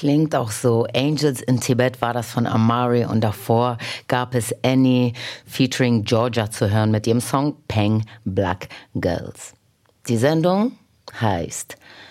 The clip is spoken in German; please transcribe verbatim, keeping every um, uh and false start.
klingt auch so. Angels in Tibet war das von Amari und davor gab es Annie featuring Georgia zu hören mit ihrem Song Peng Black Girls. Die Sendung heißt